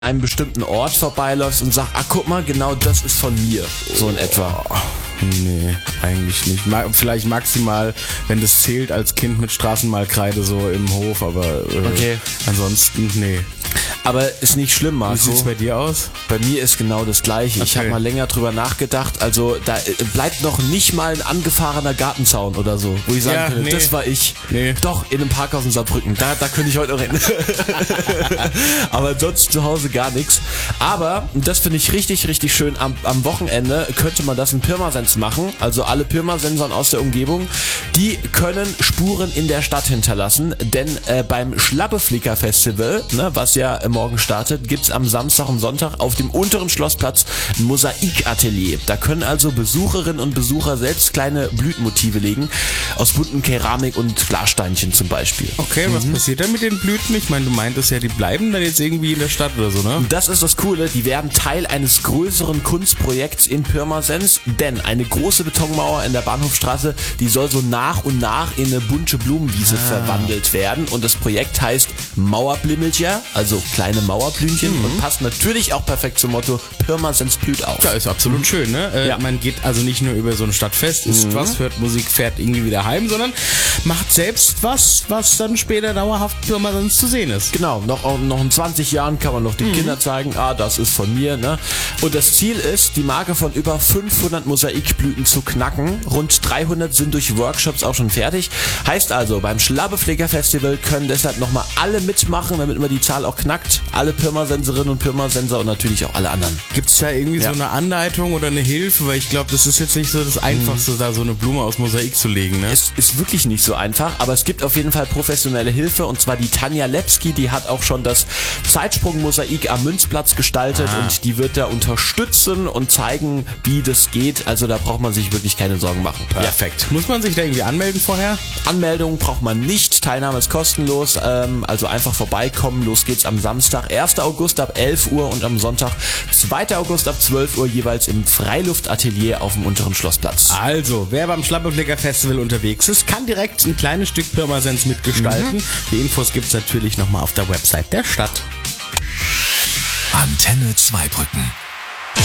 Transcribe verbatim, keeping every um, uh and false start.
einem bestimmten Ort vorbeiläufst und sagst, ah, guck mal, genau das ist von mir. So in etwa. Nee, eigentlich nicht. Ma- vielleicht maximal, wenn das zählt, als Kind mit Straßenmalkreide so im Hof, aber äh, Okay. ansonsten, nee. Aber ist nicht schlimm, Marco. Wie sieht's bei dir aus? Bei mir ist genau das Gleiche. Ich Okay. habe mal länger drüber nachgedacht. Also da äh, bleibt noch nicht mal ein angefahrener Gartenzaun oder so, wo ich sagen Ja, könnte, nee. das war ich. Nee. Doch, in einem Parkhaus in Saarbrücken. Da, da könnte ich heute noch rennen. Aber sonst zu Hause gar nichts. Aber, und das finde ich richtig, richtig schön, am, am Wochenende könnte man das in Pirmasens machen. Also alle Pirmasensern aus der Umgebung, die können Spuren in der Stadt hinterlassen. Denn äh, beim Schlabbeflicker Festival, ne, was ja äh, morgen startet, gibt's am Samstag und Sonntag auf dem unteren Schlossplatz ein Mosaikatelier. Da können also Besucherinnen und Besucher selbst kleine Blütenmotive legen, aus bunten Keramik- und Glassteinchen zum Beispiel. Okay, was passiert dann mit den Blüten? Ich meine, du meintest ja, die bleiben dann jetzt irgendwie in der Stadt oder so, ne? Und das ist das Coole, die werden Teil eines größeren Kunstprojekts in Pirmasens, denn eine große Betonmauer in der Bahnhofstraße, die soll so nach und nach in eine bunte Blumenwiese Ah. verwandelt werden und das Projekt heißt Mauerblimmelcher, also kleine Mauerblümchen Mhm. und passt natürlich auch perfekt zum Motto Pirmasens blüht auf. Ja, ist absolut schön, ne? Äh, Ja. Man geht also nicht nur über so ein Stadtfest, isst was, hört Musik, fährt irgendwie wieder heim, sondern macht selbst was, was dann später dauerhaft Pirmasens zu sehen ist. Genau, noch, noch in zwanzig Jahren kann man noch den Kindern zeigen, ah, das ist von mir, ne? Und das Ziel ist, die Marke von über fünfhundert Mosaikblüten zu knacken. Rund dreihundert sind durch Workshops auch schon fertig. Heißt also, beim Schlabbeflicker Festival können deshalb nochmal alle mitmachen, damit man die Zahl auch knackt. Alle Pirmasenserinnen und Pirmasenser und natürlich auch alle anderen. Gibt's da irgendwie Ja. so eine Anleitung oder eine Hilfe? Weil ich glaube, das ist jetzt nicht so das Einfachste, da so eine Blume aus Mosaik zu legen, ne? Es ist wirklich nicht so einfach, aber es gibt auf jeden Fall professionelle Hilfe und zwar die Tanja Lepski, die hat auch schon das Zeitsprung-Mosaik am Münzplatz gestaltet Ah. und die wird da unterstützen und zeigen, wie das geht. Also da braucht man sich wirklich keine Sorgen machen. Perfekt. Muss man sich da irgendwie anmelden vorher? Anmeldung braucht man nicht, Teilnahme ist kostenlos, ähm, also einfach vorbeikommen. Los geht's am Samstag, erster August ab elf Uhr und am Sonntag, zweiter August ab zwölf Uhr jeweils im Freiluftatelier auf dem unteren Schlossplatz. Also, wer beim Schlabbeflicker Festival unterwegs ist, kann direkt ein kleines Stück Pirmasens mitgestalten. Die Infos gibt's natürlich nochmal auf der Website der Stadt. Antenne Zweibrücken.